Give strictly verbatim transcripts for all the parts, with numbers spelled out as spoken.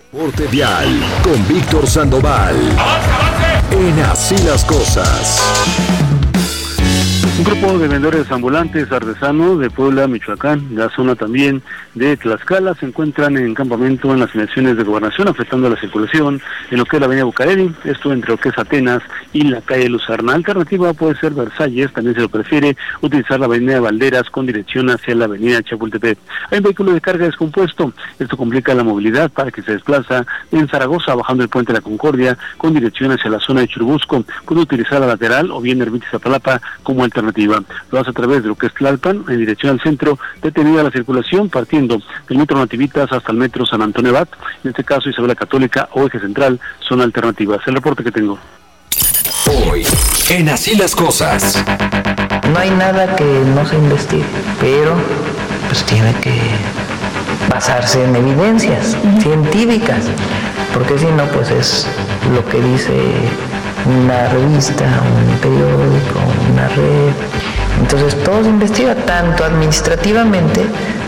Porte Vial con Víctor Sandoval. En Así las Cosas. Un grupo de vendedores ambulantes artesanos de Puebla, Michoacán, la zona también de Tlaxcala, se encuentran en campamento en las elecciones de gobernación, afectando la circulación en lo que es la avenida Bucareli, esto entre lo que es Atenas y la calle Luzarna. Alternativa puede ser Versalles, también se lo prefiere utilizar la avenida Valderas con dirección hacia la avenida Chapultepec. Hay un vehículo de carga descompuesto, esto complica la movilidad para que se desplaza en Zaragoza, bajando el puente de la Concordia con dirección hacia la zona de Churubusco, puede utilizar la lateral o bien Ermita Iztapalapa como alternativa. Lo hace a través de lo que es Tlalpan, en dirección al centro, detenida la circulación, partiendo del metro Nativitas hasta el metro San Antonio Abad, en este caso Isabela Católica o Eje Central, son alternativas. El reporte que tengo. Hoy, en Así las Cosas. No hay nada que no se investigue, pero pues tiene que basarse en evidencias científicas, porque si no, pues es lo que dice una revista, un periódico, una red. Entonces todo se investiga, tanto administrativamente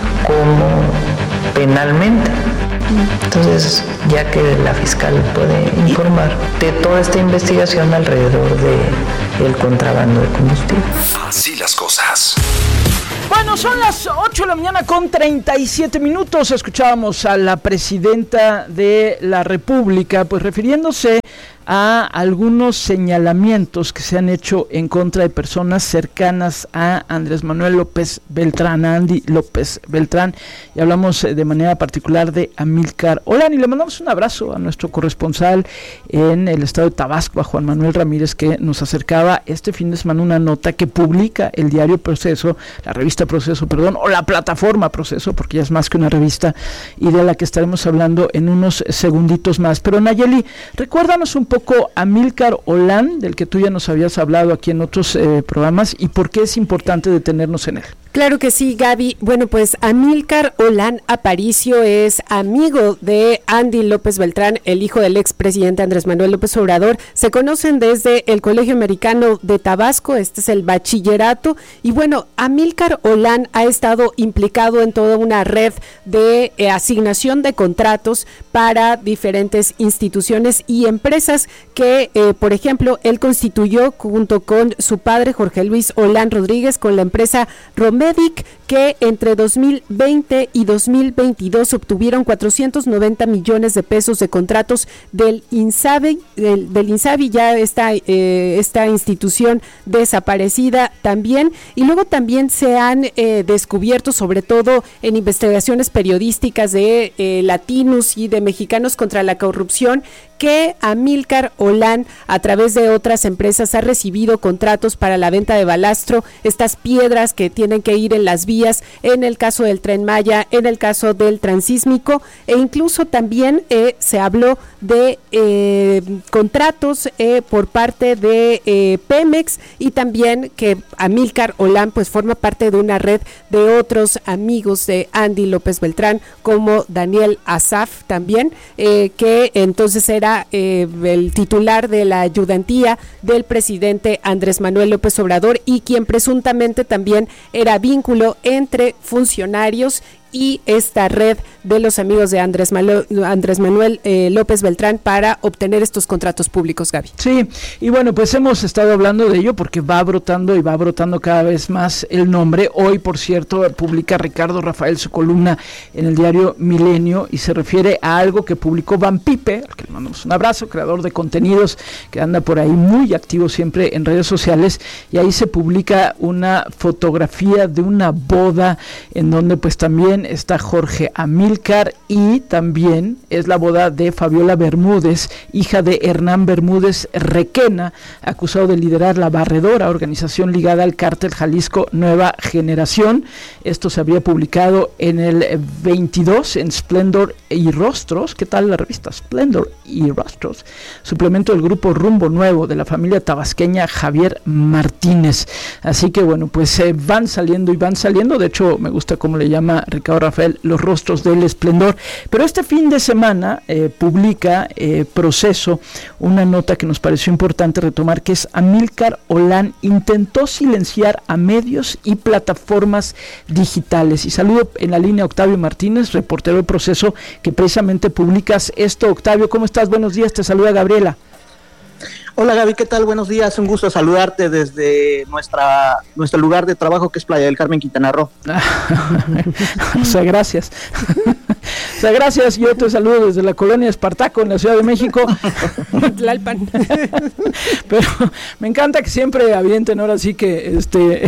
como penalmente. Entonces, ya que la fiscal puede informar de toda esta investigación alrededor de el contrabando de combustible. Así las cosas. Bueno, son las ocho de la mañana con treinta y siete minutos. Escuchábamos a la presidenta de la República, pues refiriéndose a algunos señalamientos que se han hecho en contra de personas cercanas a Andrés Manuel López Beltrán, a Andy López Beltrán, y hablamos de manera particular de Amílcar Olán, y le mandamos un abrazo a nuestro corresponsal en el estado de Tabasco, a Juan Manuel Ramírez, que nos acercaba este fin de semana una nota que publica el diario Proceso, la revista Proceso, perdón, o la plataforma Proceso, porque ya es más que una revista, y de la que estaremos hablando en unos segunditos más. Pero Nayeli, recuérdanos un poco Amílcar Olán, del que tú ya nos habías hablado aquí en otros eh, programas, y por qué es importante detenernos en él. Claro que sí, Gaby. Bueno, pues Amílcar Olán Aparicio es amigo de Andy López Beltrán, el hijo del expresidente Andrés Manuel López Obrador. Se conocen desde el Colegio Americano de Tabasco, este es el bachillerato, y bueno, Amílcar Olán ha estado implicado en toda una red de eh, asignación de contratos para diferentes instituciones y empresas que, eh, por ejemplo, él constituyó junto con su padre Jorge Luis Olán Rodríguez con la empresa Romedic, que entre dos mil veinte y dos mil veintidós obtuvieron cuatrocientos noventa millones de pesos de contratos del INSABI, del, del INSABI, ya esta, eh, esta institución desaparecida también, y luego también se han eh, descubierto, sobre todo en investigaciones periodísticas de eh, latinos y de mexicanos contra la corrupción, que Amílcar Olán a través de otras empresas ha recibido contratos para la venta de balastro, estas piedras que tienen que ir en las vías, en el caso del Tren Maya, en el caso del Transísmico, e incluso también eh, se habló de eh, contratos eh, por parte de eh, Pemex, y también que Amílcar Olán pues forma parte de una red de otros amigos de Andy López Beltrán, como Daniel Asaf también, eh, que entonces era Eh, el titular de la ayudantía del presidente Andrés Manuel López Obrador, y quien presuntamente también era vínculo entre funcionarios y esta red de los amigos de Andrés Manuel, Andrés Manuel eh, López Beltrán para obtener estos contratos públicos, Gaby. Sí, y bueno, pues hemos estado hablando de ello porque va brotando y va brotando cada vez más el nombre. Hoy, por cierto, publica Ricardo Rafael su columna en el diario Milenio, y se refiere a algo que publicó Van Pipe, al que le mandamos un abrazo, creador de contenidos que anda por ahí muy activo siempre en redes sociales, y ahí se publica una fotografía de una boda en donde pues también está Jorge Amílcar, y también es la boda de Fabiola Bermúdez, hija de Hernán Bermúdez Requena, acusado de liderar la Barredora, organización ligada al cártel Jalisco Nueva Generación. Esto se había publicado en el veintidós en Splendor y Rostros. ¿Qué tal la revista Splendor y Rostros? Suplemento del grupo Rumbo Nuevo de la familia tabasqueña Javier Martínez. Así que bueno, pues eh, van saliendo y van saliendo. De hecho, me gusta cómo le llama Ricardo Ricardo Rafael, Los Rostros del Esplendor. Pero este fin de semana eh, publica eh, Proceso una nota que nos pareció importante retomar, que es Amílcar Olán intentó silenciar a medios y plataformas digitales. Y saludo en la línea a Octavio Martínez, reportero de Proceso, que precisamente publicas esto. Octavio, ¿cómo estás? Buenos días, te saluda Gabriela. Hola Gaby, ¿qué tal? Buenos días, un gusto saludarte desde nuestra nuestro lugar de trabajo, que es Playa del Carmen, Quintana Roo. O sea, gracias. O sea, gracias, yo te saludo desde la colonia Espartaco, en la Ciudad de México. Tlalpan. Pero me encanta que siempre avienten ahora sí que este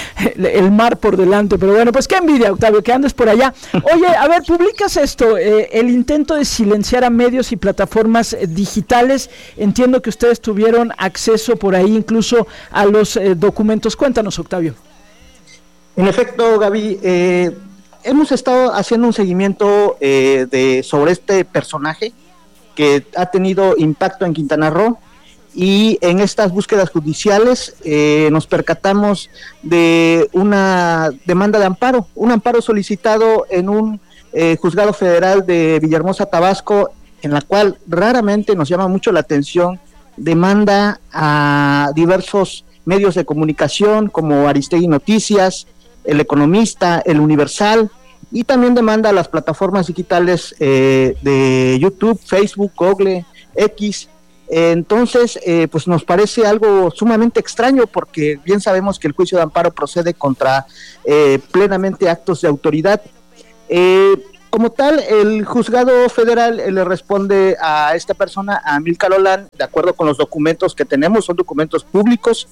el mar por delante, pero bueno, pues qué envidia, Octavio, que andes por allá. Oye, a ver, publicas esto, eh, el intento de silenciar a medios y plataformas eh, digitales. Entiendo que ustedes tuvieron acceso por ahí incluso a los eh, documentos. Cuéntanos, Octavio. En efecto, Gaby, eh, hemos estado haciendo un seguimiento eh, de sobre este personaje que ha tenido impacto en Quintana Roo, y en estas búsquedas judiciales eh, nos percatamos de una demanda de amparo, un amparo solicitado en un eh, juzgado federal de Villahermosa, Tabasco, en la cual raramente nos llama mucho la atención. Demanda a diversos medios de comunicación como Aristegui Noticias, El Economista, El Universal, y también demanda a las plataformas digitales eh, de YouTube, Facebook, Google, X. Entonces, eh, pues nos parece algo sumamente extraño, porque bien sabemos que el juicio de amparo procede contra eh, plenamente actos de autoridad. Eh, Como tal, el juzgado federal eh, le responde a esta persona, a Amílcar Olán, de acuerdo con los documentos que tenemos, son documentos públicos,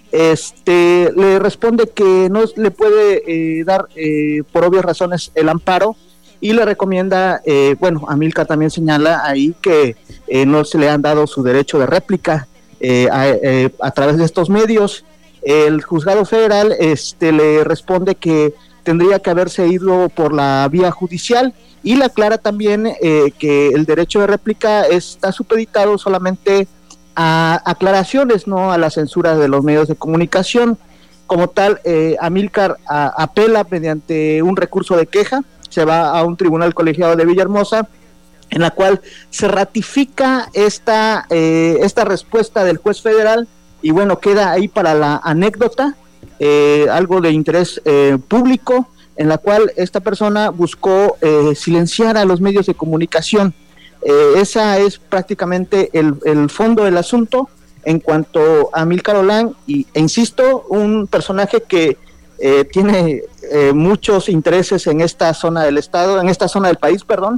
este, le responde que no le puede eh, dar eh, por obvias razones el amparo, y le recomienda, eh, bueno, Amílcar también señala ahí que eh, no se le han dado su derecho de réplica eh, a, eh, a través de estos medios. El juzgado federal este, le responde que tendría que haberse ido por la vía judicial, y le aclara también eh, que el derecho de réplica está supeditado solamente a aclaraciones, no a la censura de los medios de comunicación. Como tal, eh, Amílcar a, apela mediante un recurso de queja, se va a un tribunal colegiado de Villahermosa, en la cual se ratifica esta, eh, esta respuesta del juez federal, y bueno, queda ahí para la anécdota. Eh, algo de interés eh, público, en la cual esta persona buscó eh, silenciar a los medios de comunicación. Eh, esa es prácticamente el, el fondo del asunto en cuanto a Amílcar Olán, y, e insisto, un personaje que eh, tiene eh, muchos intereses en esta zona del estado, en esta zona del país, perdón,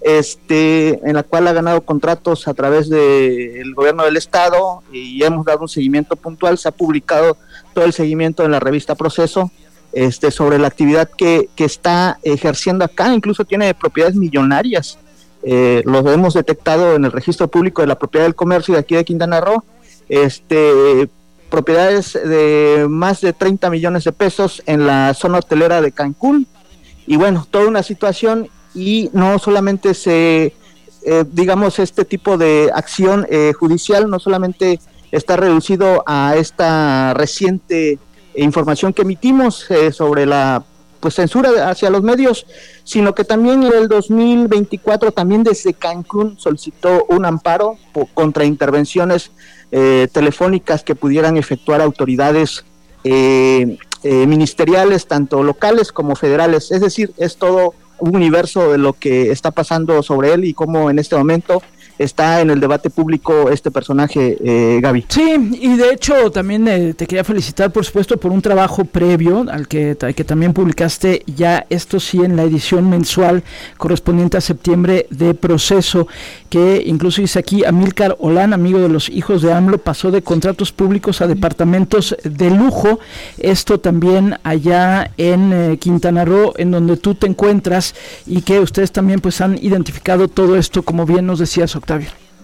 este, en la cual ha ganado contratos a través del gobierno del estado, y hemos dado un seguimiento puntual. Se ha publicado todo el seguimiento en la revista Proceso este, sobre la actividad que, que está ejerciendo acá. Incluso tiene propiedades millonarias, eh, lo hemos detectado en el registro público de la propiedad del comercio de aquí de Quintana Roo, este, propiedades de más de treinta millones de pesos en la zona hotelera de Cancún, y bueno, toda una situación. Y no solamente se, eh, digamos, este tipo de acción eh, judicial no solamente está reducido a esta reciente información que emitimos eh, sobre la pues censura hacia los medios, sino que también en el dos mil veinticuatro también desde Cancún solicitó un amparo por, contra intervenciones eh, telefónicas que pudieran efectuar autoridades eh, eh, ministeriales, tanto locales como federales. Es decir, es todo un universo de lo que está pasando sobre él, y cómo en este momento está en el debate público este personaje, eh, Gaby. Sí, y de hecho también eh, te quería felicitar, por supuesto, por un trabajo previo al que, al que también publicaste ya, esto sí, en la edición mensual correspondiente a septiembre de Proceso, que incluso dice aquí: Amílcar Olán, amigo de los hijos de AMLO, pasó de contratos públicos a departamentos de lujo. Esto también allá en eh, Quintana Roo, en donde tú te encuentras, y que ustedes también pues han identificado todo esto, como bien nos decías, Octavio.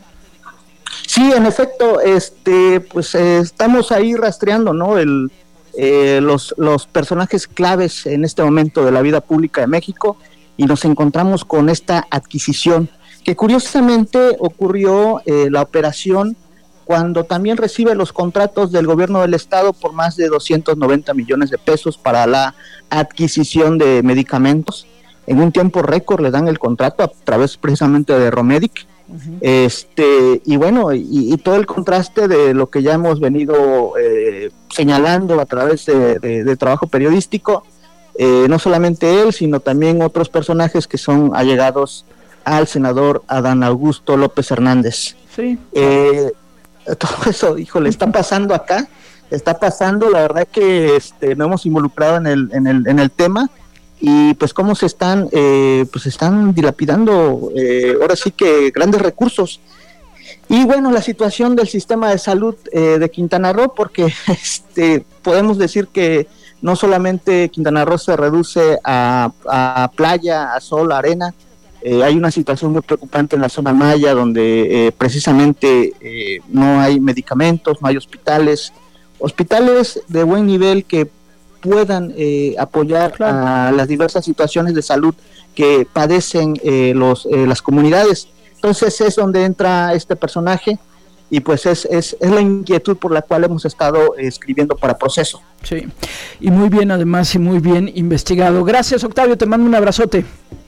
Sí, en efecto, este, pues eh, estamos ahí rastreando, ¿no? El, eh, los, los personajes claves en este momento de la vida pública de México, y nos encontramos con esta adquisición que curiosamente ocurrió eh, la operación cuando también recibe los contratos del gobierno del estado por más de doscientos noventa millones de pesos para la adquisición de medicamentos. en un tiempo récord le dan el contrato a través precisamente de Romedic. Uh-huh. Este, y bueno, y, y todo el contraste de lo que ya hemos venido eh, señalando a través de, de, de trabajo periodístico, eh, no solamente él, sino también otros personajes que son allegados al senador Adán Augusto López Hernández. Sí. Eh, todo eso, híjole, está pasando acá, está pasando, la verdad que este, nos hemos involucrado en el, en el, en el tema. Y pues cómo se están eh, pues están dilapidando eh, ahora sí que grandes recursos. Y bueno, la situación del sistema de salud eh, de Quintana Roo, porque este podemos decir que no solamente Quintana Roo se reduce a, a playa, a sol, a arena, eh, hay una situación muy preocupante en la zona maya, donde eh, precisamente eh, no hay medicamentos, no hay hospitales, hospitales de buen nivel que puedan eh, apoyar claro. a las diversas situaciones de salud que padecen eh, los eh, las comunidades. Entonces es donde entra este personaje y pues es, es, es la inquietud por la cual hemos estado eh, escribiendo para Proceso. Sí, y muy bien además y muy bien investigado. Gracias, Octavio, te mando un abrazote.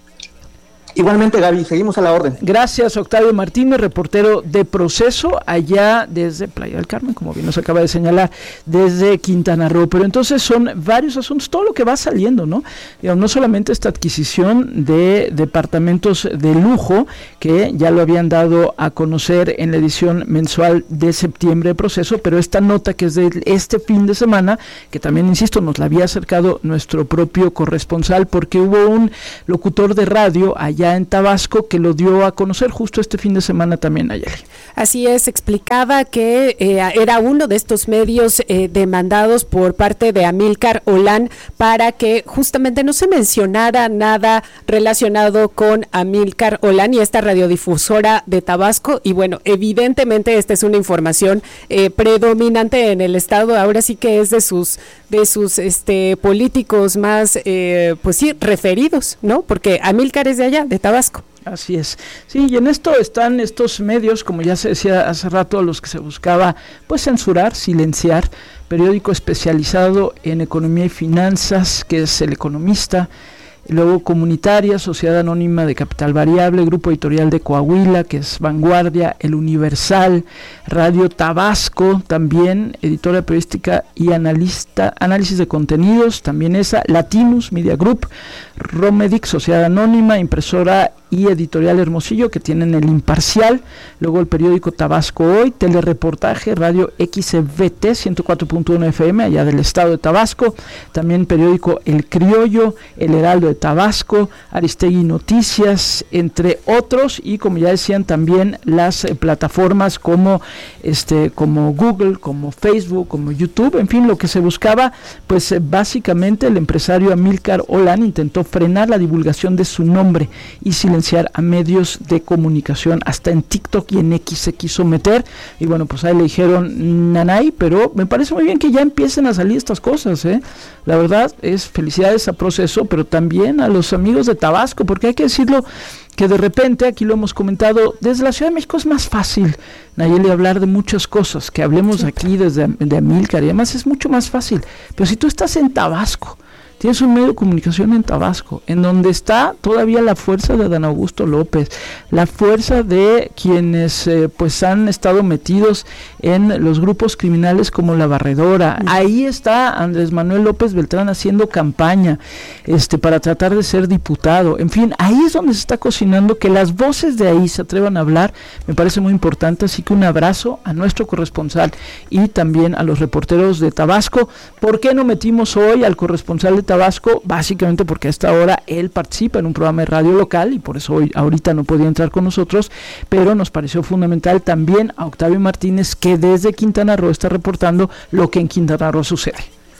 Igualmente, Gaby, seguimos a la orden. Gracias, Octavio Martínez, reportero de Proceso, allá desde Playa del Carmen, como bien nos acaba de señalar, desde Quintana Roo. Pero entonces son varios asuntos, todo lo que va saliendo, ¿no? Digamos, no solamente esta adquisición de departamentos de lujo, que ya lo habían dado a conocer en la edición mensual de septiembre de Proceso, pero esta nota que es de este fin de semana, que también, insisto, nos la había acercado nuestro propio corresponsal, porque hubo un locutor de radio allá en Tabasco que lo dio a conocer justo este fin de semana también, Ayali. Así es, explicaba que eh, era uno de estos medios eh, demandados por parte de Amílcar Olán para que justamente no se mencionara nada relacionado con Amílcar Olán y esta radiodifusora de Tabasco. Y bueno, evidentemente esta es una información eh, predominante en el estado, ahora sí que es de sus de sus este políticos más eh, pues sí referidos, ¿no? Porque Amílcar es de allá, de Tabasco. Así es. Sí, y en esto están estos medios, como ya se decía hace rato, los que se buscaba pues censurar, silenciar. Periódico especializado en economía y finanzas, que es El Economista. Luego Comunitaria, Sociedad Anónima de Capital Variable, Grupo Editorial de Coahuila, que es Vanguardia, El Universal, Radio Tabasco, también editora periodística y analista, análisis de contenidos, también esa, Latinus Media Group, Romedic, Sociedad Anónima, Impresora y Editorial Hermosillo, que tienen El Imparcial, luego el periódico Tabasco Hoy, Telereportaje, Radio X V T ciento cuatro punto uno F M, allá del estado de Tabasco, también periódico El Criollo, El Heraldo de Tabasco, Aristegui Noticias, entre otros, y como ya decían también las eh, plataformas como este como Google, como Facebook, como YouTube, en fin, lo que se buscaba, pues eh, básicamente el empresario Amílcar Olán intentó frenar la divulgación de su nombre y silenciar a medios de comunicación, hasta en TikTok y en X se quiso meter, y bueno, pues ahí le dijeron nanay, pero me parece muy bien que ya empiecen a salir estas cosas, ¿eh? La verdad es felicidades a Proceso, pero también a los amigos de Tabasco, porque hay que decirlo que de repente, aquí lo hemos comentado, desde la Ciudad de México es más fácil, Nayeli, hablar de muchas cosas, que hablemos aquí desde de Amílcar, y además es mucho más fácil, pero si tú estás en Tabasco, tienes un medio de comunicación en Tabasco, en donde está todavía la fuerza de Adán Augusto López, la fuerza de quienes eh, pues han estado metidos en los grupos criminales como La Barredora. Ahí está Andrés Manuel López Beltrán haciendo campaña este para tratar de ser diputado. En fin, ahí es donde se está cocinando, que las voces de ahí se atrevan a hablar, me parece muy importante, así que un abrazo a nuestro corresponsal y también a los reporteros de Tabasco. ¿Por qué no metimos hoy al corresponsal de Tabasco? Básicamente porque a esta hora él participa en un programa de radio local y por eso hoy ahorita no podía entrar con nosotros, pero nos pareció fundamental también a Octavio Martínez, que desde Quintana Roo está reportando lo que en Quintana Roo sucede.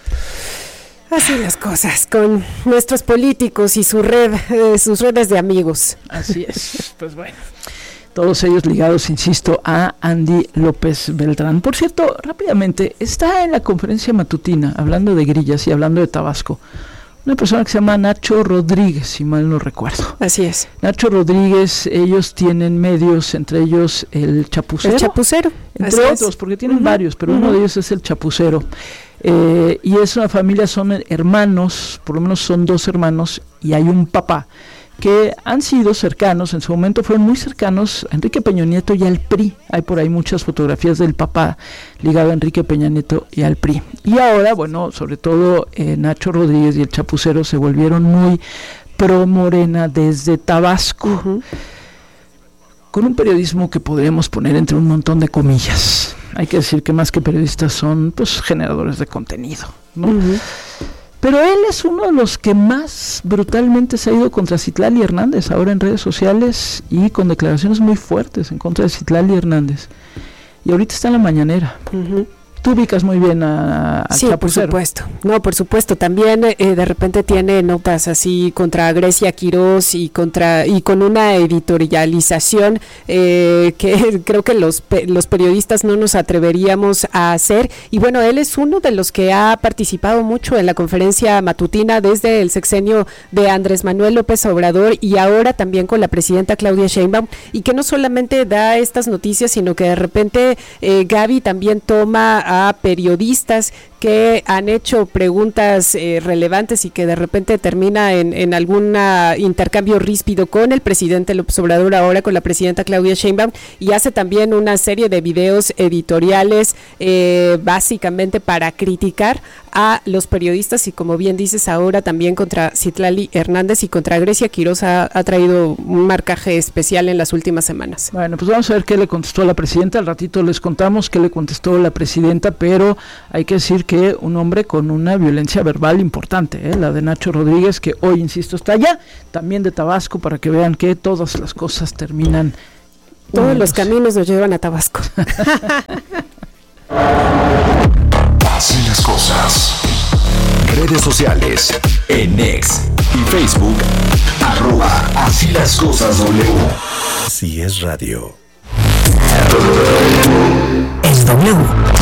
Así las cosas con nuestros políticos y su red, eh, sus redes de amigos. Así es, pues bueno. Todos ellos ligados, insisto, a Andy López Beltrán. Por cierto, rápidamente, está en la conferencia matutina, hablando de grillas y hablando de Tabasco, una persona que se llama Nacho Rodríguez, si mal no recuerdo. Así es. Nacho Rodríguez, ellos tienen medios, entre ellos el Chapucero. El Chapucero. Entre otros, es. porque tienen uh-huh. varios, pero uh-huh. uno de ellos es el Chapucero. Eh, y es una familia, son hermanos, por lo menos son dos hermanos, y hay un papá, que han sido cercanos, en su momento fueron muy cercanos a Enrique Peña Nieto y al P R I. Hay por ahí muchas fotografías del papá ligado a Enrique Peña Nieto y al P R I. Y ahora, bueno, sobre todo eh, Nacho Rodríguez y el Chapucero se volvieron muy pro Morena desde Tabasco, uh-huh. con un periodismo que podríamos poner entre un montón de comillas. Hay que decir que más que periodistas son, pues, generadores de contenido, ¿no? Uh-huh. Pero él es uno de los que más brutalmente se ha ido contra Citlali Hernández, ahora en redes sociales, y con declaraciones muy fuertes en contra de Citlali Hernández. Y ahorita está en la mañanera. Uh-huh. Tú ubicas muy bien a, a sí, Chapucero. Por supuesto. No, por supuesto. También eh, de repente tiene notas así contra Grecia Quirós y contra y con una editorialización eh, que creo que los los periodistas no nos atreveríamos a hacer. Y bueno, él es uno de los que ha participado mucho en la conferencia matutina desde el sexenio de Andrés Manuel López Obrador y ahora también con la presidenta Claudia Sheinbaum, y que no solamente da estas noticias, sino que de repente eh, Gaby también toma a periodistas que han hecho preguntas eh, relevantes y que de repente termina en, en algún intercambio ríspido con el presidente López Obrador, ahora con la presidenta Claudia Sheinbaum, y hace también una serie de videos editoriales eh, básicamente para criticar a los periodistas, y como bien dices, ahora también contra Citlali Hernández y contra Grecia Quirós ha, ha traído un marcaje especial en las últimas semanas. Bueno, pues vamos a ver qué le contestó la presidenta. Al ratito les contamos qué le contestó la presidenta, pero hay que decir que un hombre con una violencia verbal importante, ¿eh? La de Nacho Rodríguez, que hoy, insisto, está allá, también de Tabasco, para que vean que todas las cosas terminan. Todos unidos. Los caminos nos llevan a Tabasco. Así las cosas. Redes sociales, en X y Facebook, arroba Así las cosas W. Así es radio. Es W.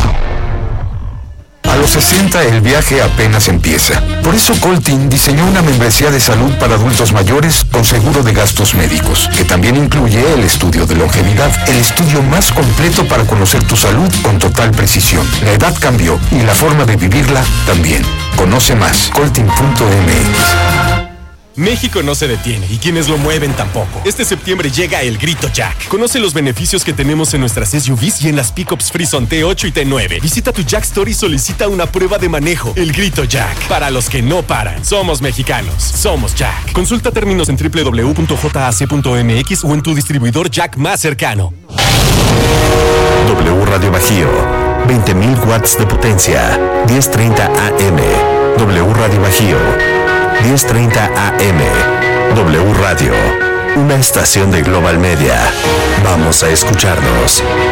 A los sesenta el viaje apenas empieza. Por eso Coltin diseñó una membresía de salud para adultos mayores con seguro de gastos médicos, que también incluye el estudio de longevidad, el estudio más completo para conocer tu salud con total precisión. La edad cambió y la forma de vivirla también. Conoce más, coltin punto m x. México no se detiene y quienes lo mueven tampoco. Este septiembre llega el Grito Jack. Conoce los beneficios que tenemos en nuestras S U Vs y en las pickups Frison T ocho y T nueve. Visita tu Jack Store y solicita una prueba de manejo. El Grito Jack. Para los que no paran. Somos mexicanos. Somos Jack. Consulta términos en doble u doble u doble u punto jac punto m x o en tu distribuidor Jack más cercano. W Radio Bajío. veinte mil watts de potencia. diez treinta A M. W Radio Bajío. diez treinta A M. W Radio, una estación de Global Media. Vamos a escucharnos.